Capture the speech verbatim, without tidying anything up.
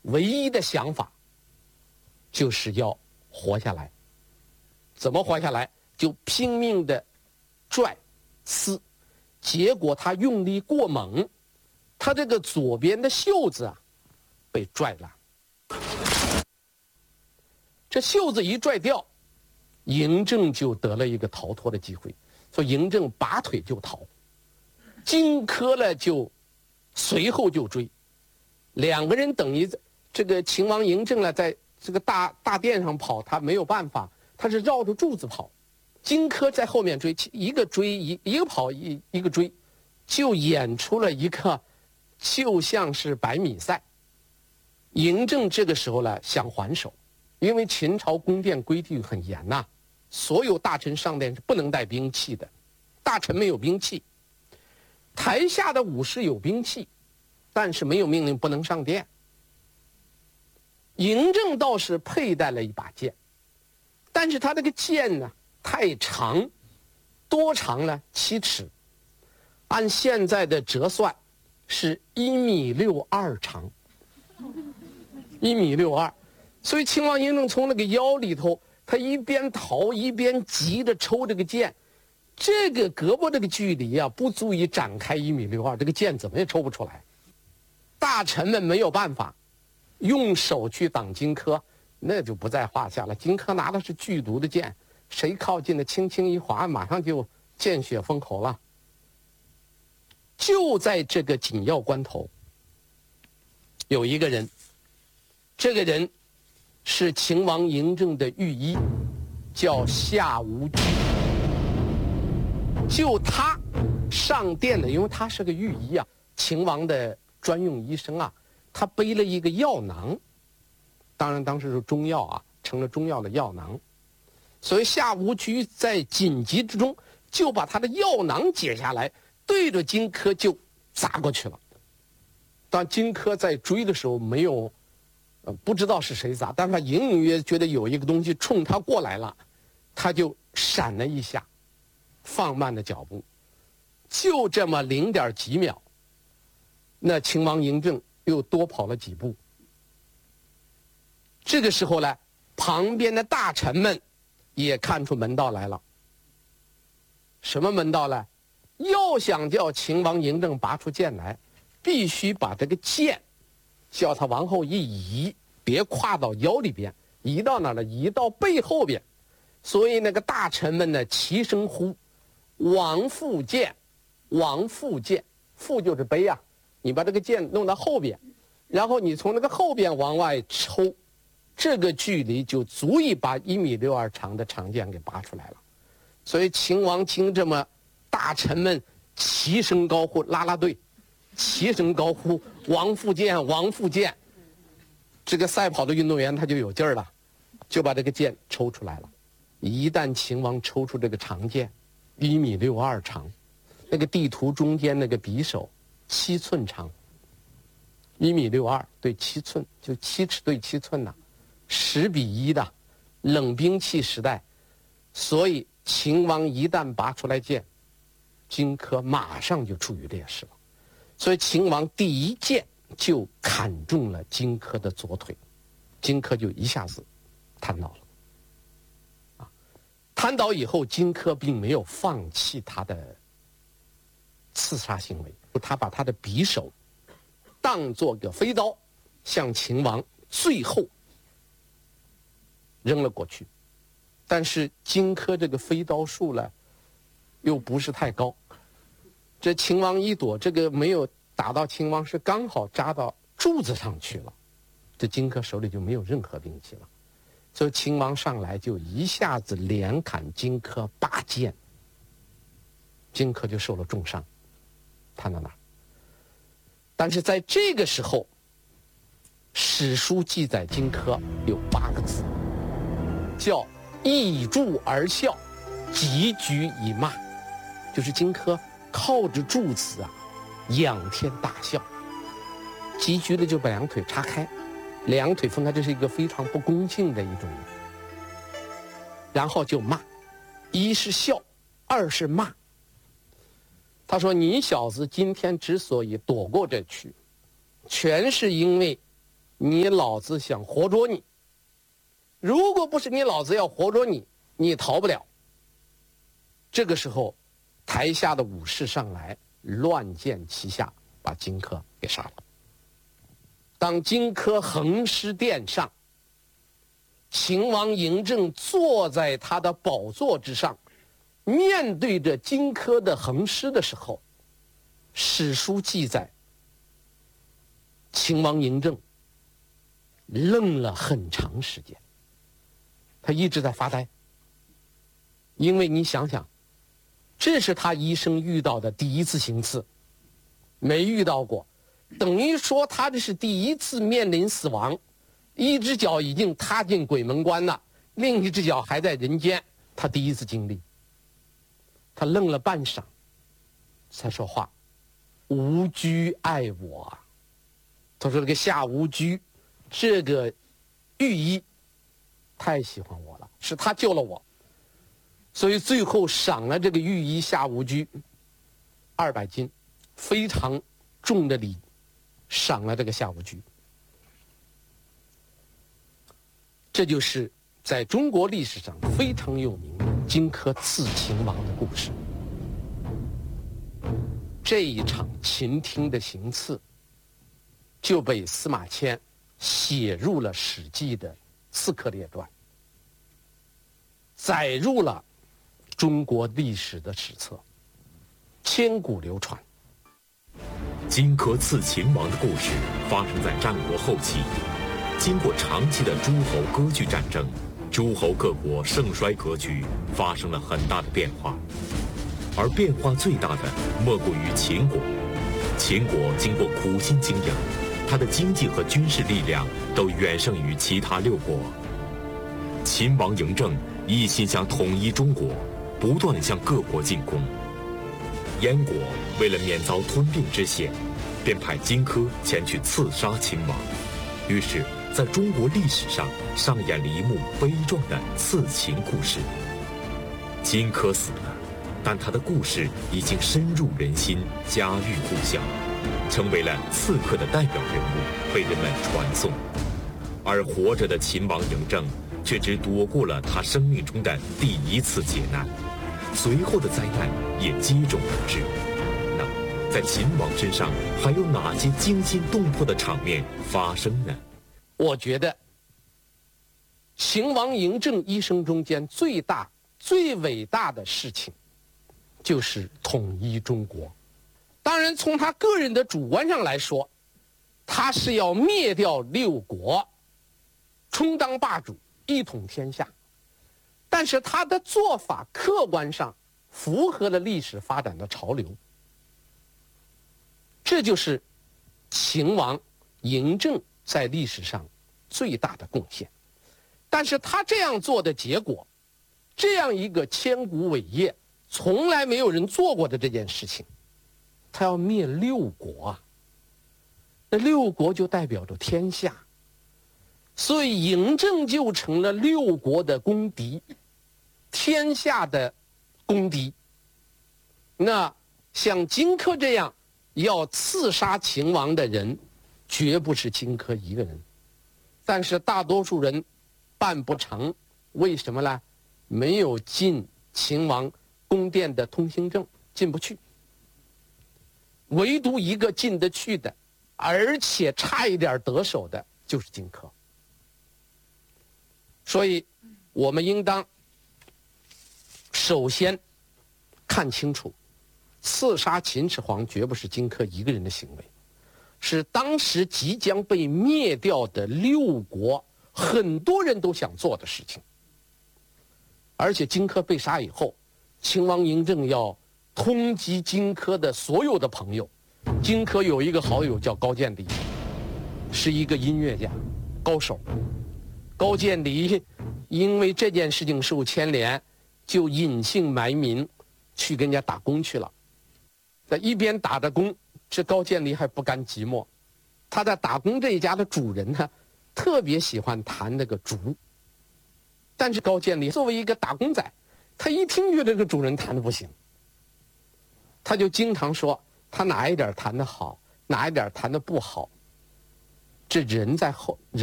唯一的想法就是要活下来。怎么活下来？就拼命的拽撕，结果他用力过猛，他这个左边的袖子啊被拽烂。这袖子一拽掉，嬴政就得了一个逃脱的机会，说嬴政拔腿就逃，荆轲呢就随后就追，两个人等于这个秦王嬴政呢在这个大大殿上跑，他没有办法，他是绕着柱子跑，荆轲在后面追，一个追一一个跑一一个追，就演出了一个就像是百米赛。嬴政这个时候呢想还手，因为秦朝宫殿规定很严呐、啊，所有大臣上殿是不能带兵器的，大臣没有兵器，台下的武士有兵器，但是没有命令不能上殿。嬴政倒是佩戴了一把剑，但是他这个剑呢太长，多长呢？七尺，按现在的折算是一米六二长，一米六二。所以秦王嬴政从那个腰里头，他一边逃一边急着抽这个剑，这个胳膊这个距离啊，不足以展开一米六二，这个剑怎么也抽不出来。大臣们没有办法，用手去挡荆轲，那就不在话下了。荆轲拿的是剧毒的剑，谁靠近的轻轻一划，马上就见血封口了。就在这个紧要关头，有一个人，这个人是秦王嬴政的御医，叫夏无居。就他上殿的，因为他是个御医啊，秦王的专用医生啊，他背了一个药囊，当然当时是中药啊，成了中药的药囊。所以夏无居在紧急之中就把他的药囊解下来，对着荆轲就砸过去了。当荆轲在追的时候没有呃，不知道是谁砸，但他隐隐约觉得有一个东西冲他过来了，他就闪了一下，放慢了脚步，就这么零点几秒，那秦王嬴政又多跑了几步。这个时候呢，旁边的大臣们也看出门道来了。什么门道呢？要想叫秦王嬴政拔出剑来，必须把这个剑叫他往后一移，别跨到腰里边，移到哪儿呢？移到背后边。所以那个大臣们呢齐声呼：王复剑，王复剑。复就是背啊，你把这个剑弄到后边，然后你从那个后边往外抽，这个距离就足以把一米六二长的长剑给拔出来了。所以秦王听这么大臣们齐声高呼，啦啦队齐声高呼王复剑，王复剑。这个赛跑的运动员他就有劲儿了，就把这个剑抽出来了。一旦秦王抽出这个长剑，一米六二长，那个地图中间那个匕首七寸长，一米六二对七寸，就七尺对七寸呐、啊，十比一的冷兵器时代。所以秦王一旦拔出来剑，荆轲马上就处于劣势了。所以秦王第一剑就砍中了荆轲的左腿，荆轲就一下子瘫倒了。啊，瘫倒以后，荆轲并没有放弃他的刺杀行为，他把他的匕首当作个飞刀，向秦王最后扔了过去。但是荆轲这个飞刀术呢，又不是太高。这秦王一躲，这个没有打到秦王，是刚好扎到柱子上去了。这荆轲手里就没有任何兵器了，所以秦王上来就一下子连砍荆轲八剑，荆轲就受了重伤，瘫到那儿。但是在这个时候，史书记载荆轲有八个字，叫倚柱而笑，急举以骂，就是荆轲靠着柱子啊，仰天大笑。急举的就把两腿叉开，两腿分开，这是一个非常不恭敬的一种。然后就骂，一是笑，二是骂。他说：“你小子今天之所以躲过这去，全是因为你老子想活捉你。如果不是你老子要活捉你，你逃不了。这个时候，台下的武士上来，乱箭齐下，把荆轲给杀了。当荆轲横尸殿上，秦王嬴政坐在他的宝座之上，面对着荆轲的横尸的时候，史书记载，秦王嬴政愣了很长时间，他一直在发呆。因为你想想，这是他一生遇到的第一次行刺，没遇到过，等于说他这是第一次面临死亡，一只脚已经踏进鬼门关了，另一只脚还在人间，他第一次经历。他愣了半晌，才说话：“吾居爱我。”他说：“这个夏无居，这个御医太喜欢我了，是他救了我，所以最后赏了这个御医夏无居二百斤，非常重的礼，赏了这个夏无居。”这就是在中国历史上非常有名的荆轲刺秦王的故事。这一场秦听的行刺，就被司马迁写入了《史记》的《刺客列传》，载入了中国历史的史册，千古流传。 荆轲刺秦王的故事发生在战国后期。经过长期的诸侯割据战争，诸侯各国盛衰格局发生了很大的变化，而变化最大的莫过于秦国。秦国经过苦心经营，它的经济和军事力量都远胜于其他六国。秦王嬴政一心想统一中国，不断向各国进攻。燕国为了免遭吞并之险，便派荆轲前去刺杀秦王。于是在中国历史上上演了一幕悲壮的刺秦故事。荆轲死了，但他的故事已经深入人心，家喻户晓，成为了刺客的代表人物，被人们传颂。而活着的秦王嬴政却只躲过了他生命中的第一次劫难，随后的灾难也接踵而至。那在秦王身上还有哪些惊心动魄的场面发生呢？ 我觉得秦王嬴政一生中间最大最伟大的事情就是统一中国。当然从他个人的主观上来说，他是要灭掉六国，充当霸主，一统天下。但是他的做法客观上符合了历史发展的潮流，这就是秦王嬴政在历史上最大的贡献。但是他这样做的结果，这样一个千古伟业，从来没有人做过的这件事情，他要灭六国啊，那六国就代表着天下，所以嬴政就成了六国的公敌，天下的公敌。那像荆轲这样要刺杀秦王的人，绝不是荆轲一个人，但是大多数人办不成，为什么呢？没有进秦王宫殿的通行证，进不去。唯独一个进得去的，而且差一点得手的，就是荆轲。所以我们应当首先看清楚，刺杀秦始皇绝不是荆轲一个人的行为，是当时即将被灭掉的六国很多人都想做的事情。而且荆轲被杀以后，秦王嬴政要通缉荆轲的所有的朋友。荆轲有一个好友叫高渐离，是一个音乐家高手。高渐离因为这件事情受牵连，就隐姓埋名去跟人家打工去了。在一边打着工，这高渐离还不甘寂寞，他在打工这一家的主人呢，特别喜欢弹那个竹。但是高渐离作为一个打工仔，他一听觉得这个主人弹的不行，他就经常说他哪一点弹得好，哪一点弹得不好。 这人在后人。